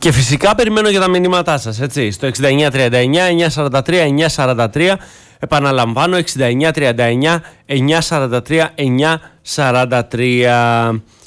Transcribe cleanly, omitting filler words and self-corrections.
Και φυσικά περιμένω για τα μηνύματά σας, έτσι, στο 6939-943-943. Επαναλαμβάνω, 6939-943-943.